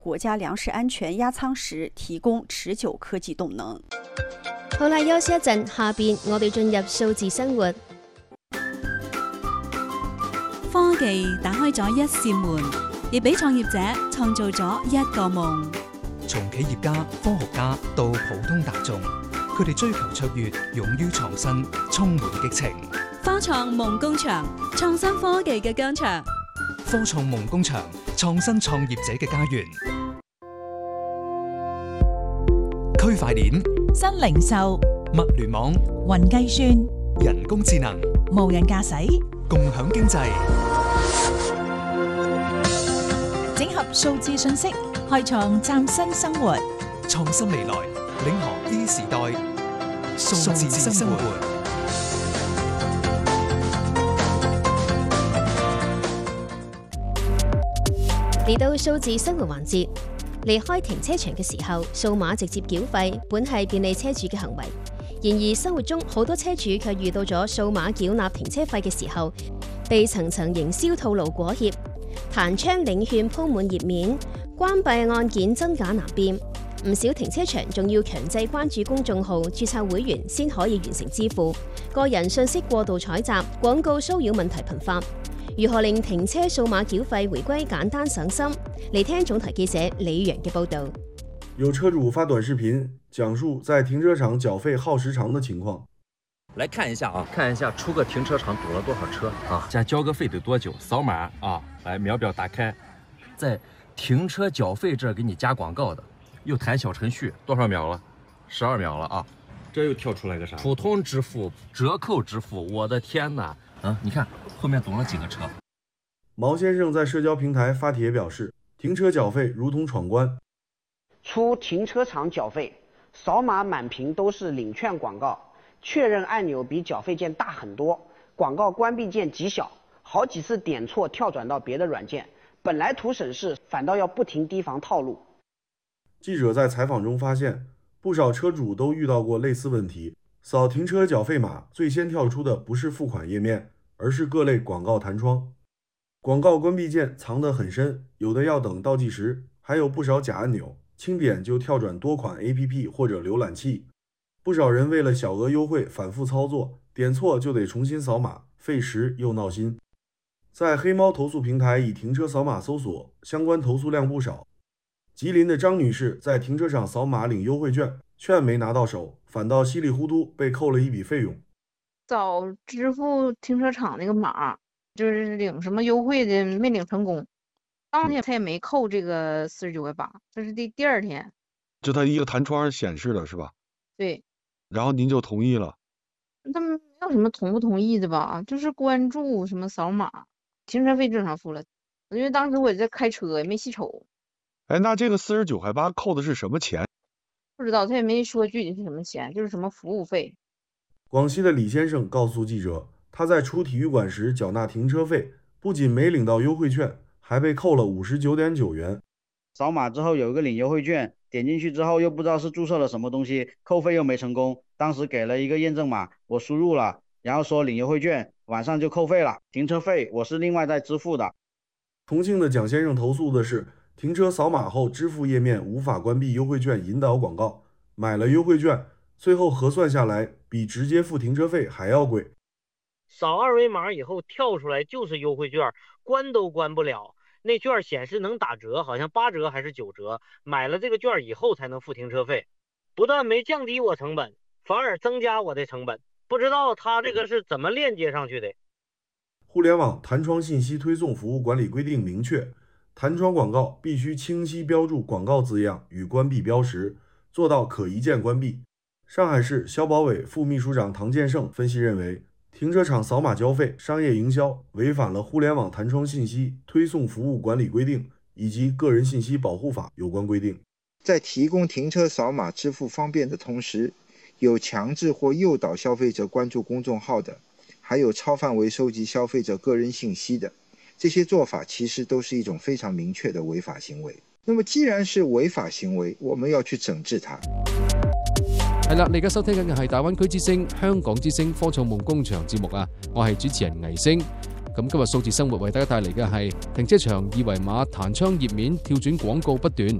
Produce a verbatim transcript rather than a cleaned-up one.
国家粮食安全压倉時提供持久科技動能。 好啦，休息一陣，下邊我哋進入數字生活。 科技打開咗一扇門，亦俾創業者創造咗一個夢。 從企業家、科學家到普通大眾，佢哋追求卓越，勇於創新，充滿激情。 科創夢工場，創新科技嘅疆場。 科創夢工場，創新創業者嘅家園。區塊鏈、 新零售、 物聯網、 雲計算、 人工智能、 無人駕駛、 共享經濟， 整合數字信息，開創嶄新生活。 創新未來，領航 E 時代，數字生活。 嚟到數字生活環節，離開停車場嘅時候，數碼直接繳費本係便利車主嘅行為。然而生活中好多車主卻遇到咗數碼繳納停車費嘅時候，被層層營銷套路裹挾，彈窗領券鋪滿頁面，關閉按件真假難辨。唔少停車場仲要強制關注公眾號、註冊會員先可以完成支付。個人信息過度採集，廣告騷擾問題頻發。如何令停車數碼繳費回歸簡單省心？嚟聽總台記者李陽嘅報道。 有車主發短視頻講述在停車場繳費耗時長的情況。 來看一下啊，看一下出個停車場堵了多少車啊？加交個費得多久？掃碼啊，來秒表打開，在停車繳費這兒給你加廣告的，又彈小程序，多少秒了？十二秒了啊！ 這又跳出來個啥？ 普通支付、折扣支付，我的天哪！啊，你看後面堵了幾個車。 毛先生在社交平台發帖表示，停車繳費如同闖關。 出停車場繳費，掃碼滿屏都是領券廣告，確認按鈕比繳費鍵大很多，廣告關閉鍵極小，好幾次點錯跳轉到別的軟件，本來圖省事，反倒要不停提防套路。 記者在採訪中發現，不少車主都遇到過類似問題。掃停車繳費碼，最先跳出的不是付款頁面，而是各類廣告彈窗。廣告關閉鍵藏得很深，有的要等倒計時，還有不少假按鈕，輕點就跳轉多款 A P P 或者瀏覽器。不少人為了小額優惠反覆操作，點錯就得重新掃碼，費時又鬧心。在黑貓投訴平台以停車掃碼搜索，相關投訴量不少。吉林的張女士在停車場掃碼領優惠券，券沒拿到手，反倒稀里糊塗被扣了一筆費用。 找支付停車場那個碼，就是領什麼優惠的沒領成功，當天他也沒扣這個四十九塊八，這是第第二天。 就他一個彈窗顯示的是吧？ 對。 然後您就同意了？ 他們沒有什麼同不同意的吧，就是關注什麼掃碼，停車費正常付了，因為當時我也在開車，也沒細瞅。 哎，那這個四十九塊八扣的是什麼錢？ 不知道，他也沒說具體是什麼錢，就是什麼服務費。 廣西的李先生告訴記者，他在出體育館時繳納停車費，不僅沒領到優惠券，還被扣了五十九點九元。 掃碼之後有一個領優惠券，點進去之後又不知道是註冊了什麼東西，扣費又沒成功。當時給了一個驗證碼，我輸入了，然後說領優惠券，晚上就扣費了。停車費我是另外再支付的。 重慶的蔣先生投訴的是，停車掃碼後支付頁面無法關閉優惠券引導廣告，買了優惠券，最後核算下來比直接付停車費還要貴。 掃二維碼以後跳出來就是優惠券，關都關不了，那券顯示能打折，好像八折還是九折，買了這個券以後才能付停車費，不但沒降低我成本，反而增加我的成本，不知道他這個是怎麼鏈接上去的。 互聯網彈窗信息推送服務管理規定明確，彈窗廣告必須清晰標注廣告字樣與關閉標識，做到可一鍵關閉。上海市消保委副秘書長唐建勝分析認為，停車場掃碼交費商業營銷違反了互聯網彈窗信息推送服務管理規定以及個人信息保護法有關規定。 在提供停車掃碼支付方便的同時，有強制或誘導消費者關注公眾號的，還有超範圍收集消費者個人信息的，這些做法其實都是一種非常明確的違法行為。那麼既然是違法行為，我們要去整治它。 係啦，你而家收聽緊嘅係大灣區之聲香港之聲科創夢工場節目啊，我係主持人倪星。 咁今日數字生活為大家帶嚟嘅係停車場二維碼彈窗頁面跳轉廣告不斷。